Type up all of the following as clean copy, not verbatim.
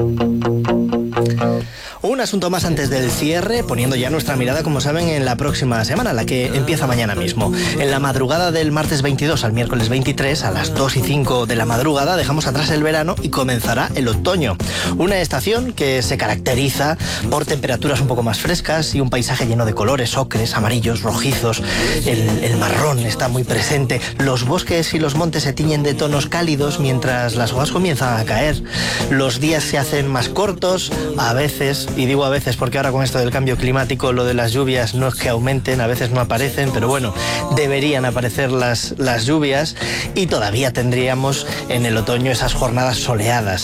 Un asunto más antes del cierre, poniendo ya nuestra mirada, como saben, en la próxima semana, la que empieza mañana mismo. En la madrugada del martes 22 al miércoles 23, a las 2:05 de la madrugada, dejamos atrás el verano y comenzará el otoño. Una estación que se caracteriza por temperaturas un poco más frescas y un paisaje lleno de colores, ocres, amarillos, rojizos. El marrón está muy presente. Los bosques y los montes se tiñen de tonos cálidos mientras las hojas comienzan a caer. Los días se hacen más cortos, a veces. Y digo a veces porque ahora con esto del cambio climático lo de las lluvias no es que aumenten, a veces no aparecen, pero bueno, deberían aparecer las lluvias y todavía tendríamos en el otoño esas jornadas soleadas.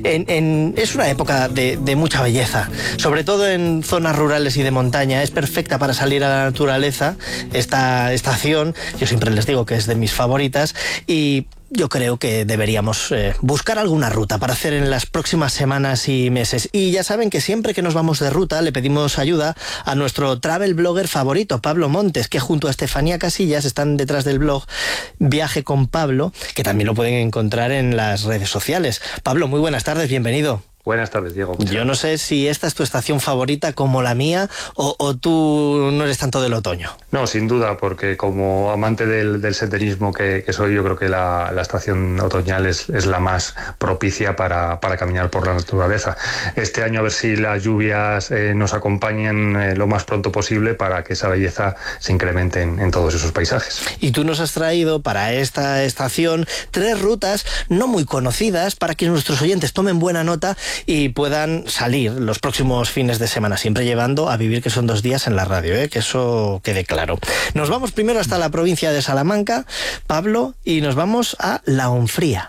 Es una época de mucha belleza, sobre todo en zonas rurales y de montaña. Es perfecta para salir a la naturaleza esta estación. Yo siempre les digo que es de mis favoritas y yo creo que deberíamos buscar alguna ruta para hacer en las próximas semanas y meses. Y ya saben que siempre que nos vamos de ruta le pedimos ayuda a nuestro travel blogger favorito, Pablo Montes, que junto a Estefanía Casillas están detrás del blog Viaje con Pablo, que también lo pueden encontrar en las redes sociales. Pablo, muy buenas tardes, bienvenido. Buenas tardes, Diego. Yo no sé si esta es tu estación favorita como la mía o tú no eres tanto del otoño. No, sin duda, porque como amante del senderismo que soy, yo creo que la estación otoñal es la más propicia para caminar por la naturaleza. Este año a ver si las lluvias nos acompañan lo más pronto posible para que esa belleza se incremente en todos esos paisajes. Y tú nos has traído para esta estación 3 rutas no muy conocidas para que nuestros oyentes tomen buena nota y puedan salir los próximos fines de semana, siempre llevando a vivir que son 2 días en la radio, que eso quede claro. Nos vamos primero hasta la provincia de Salamanca, Pablo, y nos vamos a La Onfría.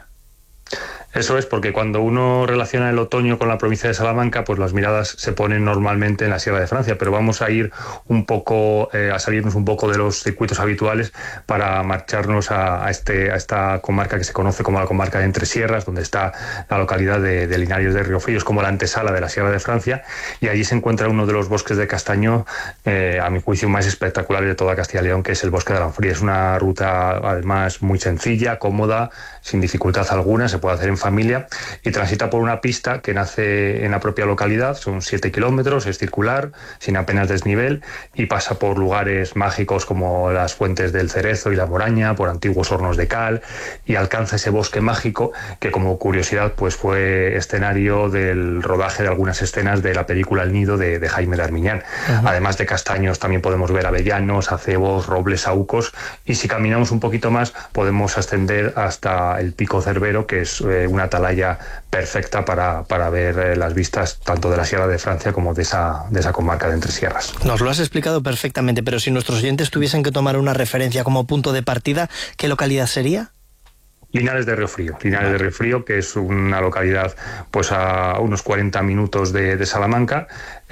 Eso es, porque cuando uno relaciona el otoño con la provincia de Salamanca, pues las miradas se ponen normalmente en la Sierra de Francia, pero vamos a ir un poco, a salirnos un poco de los circuitos habituales para marcharnos a esta comarca que se conoce como la comarca de Entre Sierras, donde está la localidad de Linares de Riofrío, es como la antesala de la Sierra de Francia, y allí se encuentra uno de los bosques de castaño, a mi juicio, más espectaculares de toda Castilla y León, que es el bosque de la Onfría. Es una ruta, además, muy sencilla, cómoda, sin dificultad alguna, se puede hacer en familia y transita por una pista que nace en la propia localidad, son 7 kilómetros, es circular, sin apenas desnivel y pasa por lugares mágicos como las fuentes del Cerezo y la Moraña, por antiguos hornos de cal y alcanza ese bosque mágico que, como curiosidad, pues fue escenario del rodaje de algunas escenas de la película El Nido de Jaime de Armiñán. Uh-huh. Además de castaños también podemos ver avellanos, acebos, robles, saúcos y si caminamos un poquito más podemos ascender hasta el Pico Cervero, que es una atalaya perfecta para ver las vistas tanto de la Sierra de Francia como de esa comarca de Entre Sierras. Nos lo has explicado perfectamente, pero si nuestros oyentes tuviesen que tomar una referencia como punto de partida, ¿qué localidad sería? Linares de Riofrío. Linares de Riofrío, que es una localidad pues a unos 40 minutos de Salamanca,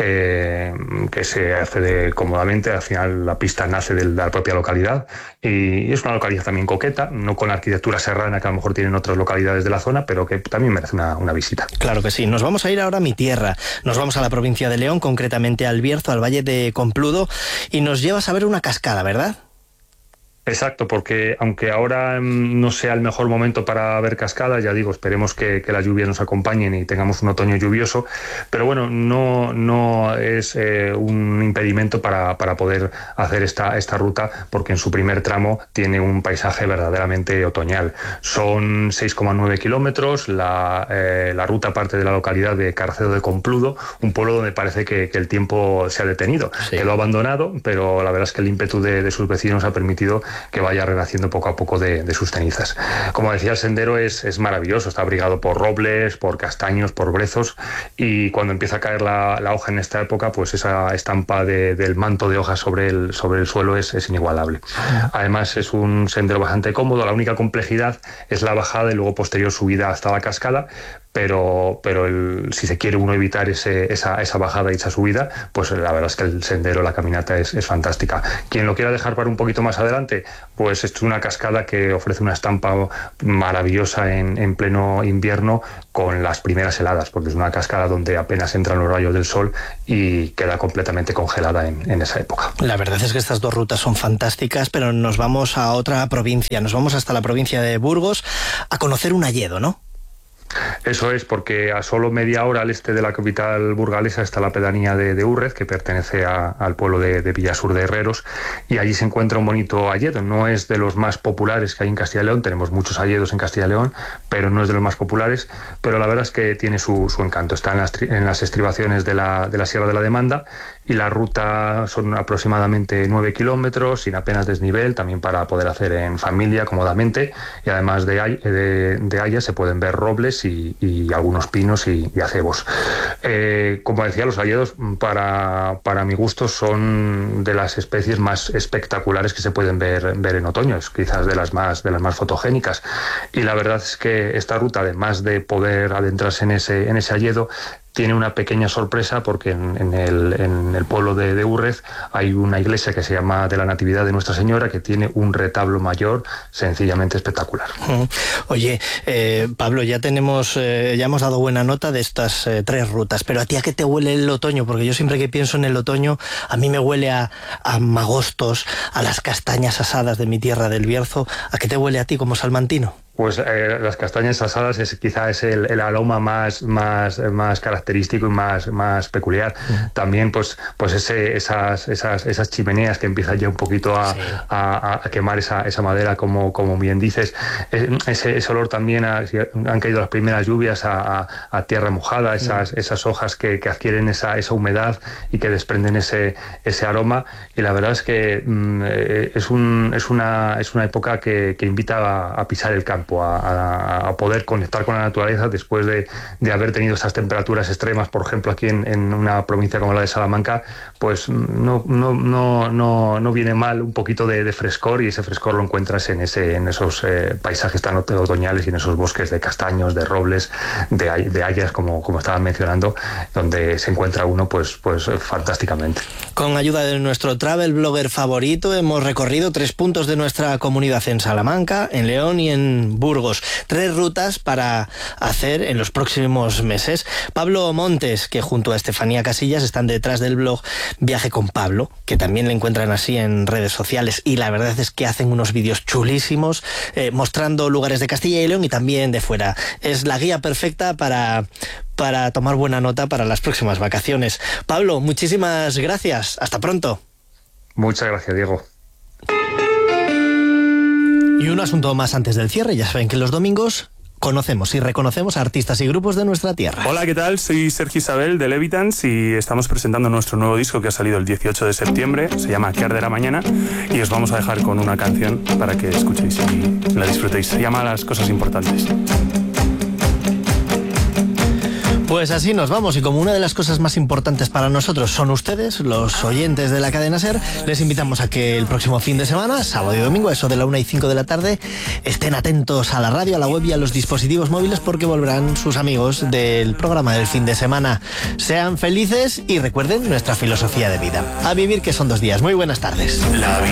que se accede cómodamente. Al final la pista nace de la propia localidad y es una localidad también coqueta, no con la arquitectura serrana que a lo mejor tienen otras localidades de la zona, pero que también merece una visita. Claro que sí. Nos vamos a ir ahora a mi tierra. Nos vamos a la provincia de León, concretamente al Bierzo, al Valle de Compludo, y nos llevas a ver una cascada, ¿verdad? Exacto, porque aunque ahora no sea el mejor momento para ver cascadas, ya digo, esperemos que las lluvias nos acompañen y tengamos un otoño lluvioso, pero bueno, no es un impedimento para poder hacer esta ruta, porque en su primer tramo tiene un paisaje verdaderamente otoñal. Son 6,9 kilómetros, la ruta parte de la localidad de Carcedo de Compludo, un pueblo donde parece que el tiempo se ha detenido. Sí. Quedó abandonado, pero la verdad es que el ímpetu de sus vecinos ha permitido que vaya renaciendo poco a poco de sus cenizas. Como decía, el sendero es maravilloso, está abrigado por robles, por castaños, por brezos, y cuando empieza a caer la hoja en esta época, pues esa estampa del manto de hojas sobre el suelo es inigualable. Además es un sendero bastante cómodo, la única complejidad es la bajada y luego posterior subida hasta la cascada, pero si se quiere uno evitar esa bajada y esa subida, pues la verdad es que el sendero, la caminata es fantástica. Quien lo quiera dejar para un poquito más adelante, pues esto es una cascada que ofrece una estampa maravillosa en pleno invierno con las primeras heladas, porque es una cascada donde apenas entran los rayos del sol y queda completamente congelada en esa época. La verdad es que estas 2 rutas son fantásticas, pero nos vamos a otra provincia, nos vamos hasta la provincia de Burgos a conocer un hayedo, ¿no? Eso es, porque a solo media hora al este de la capital burgalesa está la pedanía de Úrrez, que pertenece al pueblo de Villasur de Herreros, y allí se encuentra un bonito hayedo. No es de los más populares que hay en Castilla y León, tenemos muchos hayedos en Castilla y León, pero no es de los más populares, pero la verdad es que tiene su encanto. Está en las estribaciones de la Sierra de la Demanda, y la ruta son aproximadamente 9 kilómetros, sin apenas desnivel, también para poder hacer en familia cómodamente, y además de hayas se pueden ver robles y algunos pinos y acebos. Como decía, los hayedos para mi gusto son de las especies más espectaculares que se pueden ver en otoño, es quizás de las más fotogénicas, y la verdad es que esta ruta, además de poder adentrarse en ese hayedo, tiene una pequeña sorpresa, porque en el pueblo de Úrrez hay una iglesia que se llama de la Natividad de Nuestra Señora, que tiene un retablo mayor sencillamente espectacular. Oye, Pablo, ya hemos dado buena nota de estas 3 rutas, pero ¿a ti a qué te huele el otoño? Porque yo siempre que pienso en el otoño, a mí me huele a magostos, a las castañas asadas de mi tierra del Bierzo. ¿A qué te huele a ti como salmantino? Pues las castañas asadas quizá es el aroma más característico y más peculiar. También pues esas chimeneas que empiezan ya un poquito a quemar esa madera, como bien dices. Ese olor también, han caído las primeras lluvias a tierra mojada, esas hojas que adquieren esa humedad y que desprenden ese aroma. Y la verdad es que es una época que invita a pisar el campo, a poder conectar con la naturaleza después de haber tenido esas temperaturas extremas. Por ejemplo, aquí en una provincia como la de Salamanca, pues no viene mal un poquito de frescor, y ese frescor lo encuentras en esos paisajes tan otoñales y en esos bosques de castaños, de robles, de hayas, como estaban mencionando, donde se encuentra uno pues fantásticamente. Con ayuda de nuestro travel blogger favorito hemos recorrido 3 puntos de nuestra comunidad en Salamanca, en León y en Burgos. 3 rutas para hacer en los próximos meses. Pablo Montes, que junto a Estefanía Casillas están detrás del blog Viaje con Pablo, que también le encuentran así en redes sociales, y la verdad es que hacen unos vídeos chulísimos mostrando lugares de Castilla y León y también de fuera. Es la guía perfecta para tomar buena nota para las próximas vacaciones. Pablo, muchísimas gracias. Hasta pronto. Muchas gracias, Diego. Y un asunto más antes del cierre. Ya saben que los domingos conocemos y reconocemos a artistas y grupos de nuestra tierra. Hola, ¿qué tal? Soy Sergio Isabel de Levitans y estamos presentando nuestro nuevo disco que ha salido el 18 de septiembre. Se llama ¿Qué arderá mañana? Y os vamos a dejar con una canción para que escuchéis y la disfrutéis. Se llama Las cosas importantes. Pues así nos vamos, y como una de las cosas más importantes para nosotros son ustedes, los oyentes de la cadena SER, les invitamos a que el próximo fin de semana, sábado y domingo, a eso de la 1:05 de la tarde, estén atentos a la radio, a la web y a los dispositivos móviles, porque volverán sus amigos del programa del fin de semana. Sean felices y recuerden nuestra filosofía de vida. A vivir, que son 2 días. Muy buenas tardes. La vida.